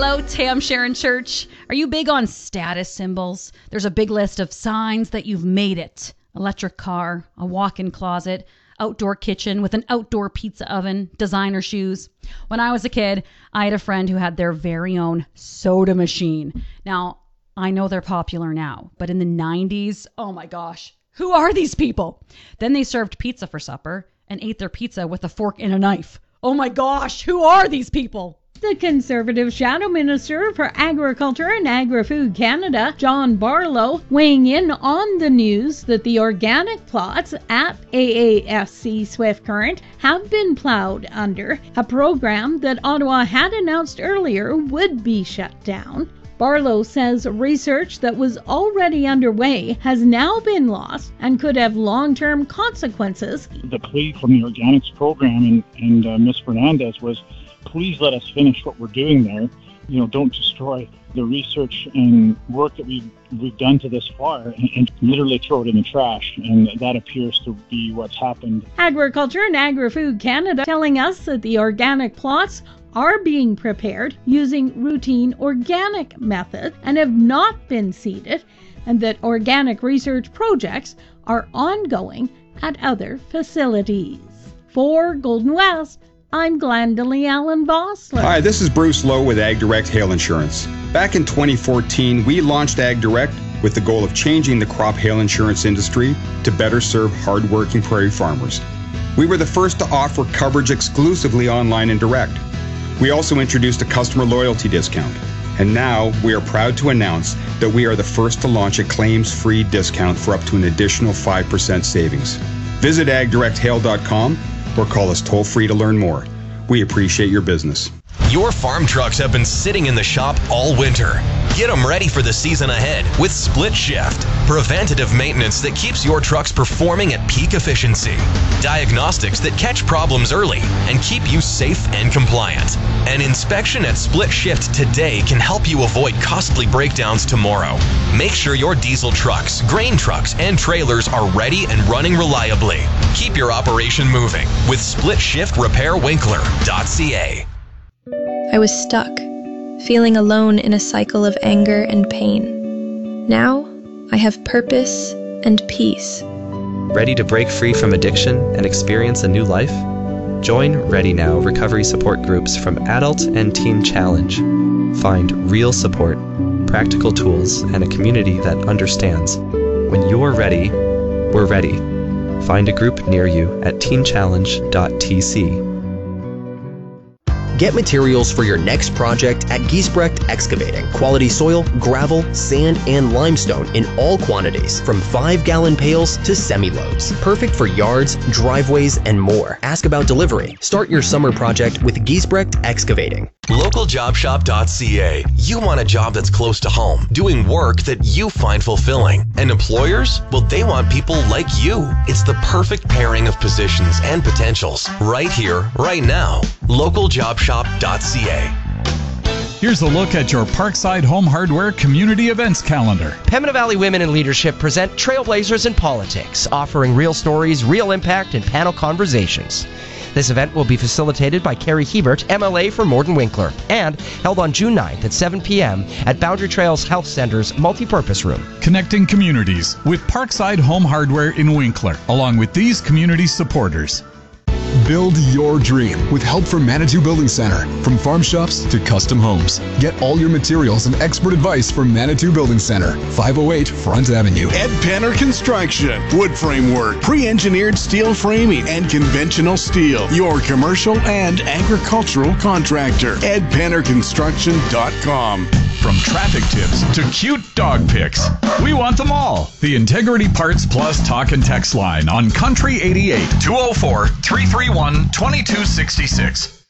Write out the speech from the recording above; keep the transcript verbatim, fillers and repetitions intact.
Hello, Tam Sharon Church. Are you big on status symbols? There's a big list of signs that you've made it. Electric car, a walk-in closet, outdoor kitchen with an outdoor pizza oven, designer shoes. When I was a kid, I had a friend who had their very own soda machine. Now, I know they're popular now, but in the nineties, oh my gosh, who are these people? Then they served pizza for supper and ate their pizza with a fork and a knife. Oh my gosh, who are these people? The Conservative Shadow Minister for Agriculture and Agri-Food Canada, John Barlow, weighing in on the news that the organic plots at A A F C Swift Current have been plowed under, a program that Ottawa had announced earlier would be shut down. Barlow says research that was already underway has now been lost and could have long-term consequences. The plea from the organics program and, and uh, Miz Fernandez was, please let us finish what we're doing there. You know, don't destroy the research and work that we've, we've done to this far and, and literally throw it in the trash. And that appears to be what's happened. Agriculture and Agri-Food Canada telling us that the organic plots are being prepared using routine organic methods and have not been seeded, and that organic research projects are ongoing at other facilities. For Golden West, I'm Glendalee Allen Vossler. Hi, this is Bruce Lowe with AgDirect Hail Insurance. Back in twenty fourteen, we launched AgDirect with the goal of changing the crop hail insurance industry to better serve hardworking prairie farmers. We were the first to offer coverage exclusively online and direct. We also introduced a customer loyalty discount. And now we are proud to announce that we are the first to launch a claims-free discount for up to an additional five percent savings. Visit ag direct hail dot com or call us toll-free to learn more. We appreciate your business. Your farm trucks have been sitting in the shop all winter. Get them ready for the season ahead with Split Shift. Preventative maintenance that keeps your trucks performing at peak efficiency. Diagnostics that catch problems early and keep you safe and compliant. An inspection at Split Shift today can help you avoid costly breakdowns tomorrow. Make sure your diesel trucks, grain trucks, and trailers are ready and running reliably. Keep your operation moving with Split Shift Repair Winkler dot C A. I was stuck, feeling alone in a cycle of anger and pain. Now, I have purpose and peace. Ready to break free from addiction and experience a new life? Join Ready Now recovery support groups from Adult and Teen Challenge. Find real support, practical tools, and a community that understands. When you're ready, we're ready. Find a group near you at teen challenge dot t c. Get materials for your next project at Giesbrecht Excavating. Quality soil, gravel, sand, and limestone in all quantities, from five gallon pails to semi-loads. Perfect for yards, driveways, and more. Ask about delivery. Start your summer project with Giesbrecht Excavating. local job shop dot c a. You want a job that's close to home, doing work that you find fulfilling. And employers? Well, they want people like you. It's the perfect pairing of positions and potentials. Right here, right now. local job shop dot c a. Here's a look at your Parkside Home Hardware Community Events Calendar. Pembina Valley Women in Leadership present Trailblazers in Politics, offering real stories, real impact, and panel conversations. This event will be facilitated by Carrie Hebert, M L A for Morden Winkler, and held on June ninth at seven p.m. at Boundary Trails Health Center's Multipurpose Room. Connecting communities with Parkside Home Hardware in Winkler, along with these community supporters. Build your dream with help from Manitou Building Center. From farm shops to custom homes. Get all your materials and expert advice from Manitou Building Center, five oh eight Front Avenue. Ed Penner Construction. Wood framework, pre-engineered steel framing, and conventional steel. Your commercial and agricultural contractor. ed penner construction dot com. From traffic tips to cute dog pics, we want them all. The Integrity Parts Plus talk and text line on Country eighty-eight, two oh four, three three one, two two six six.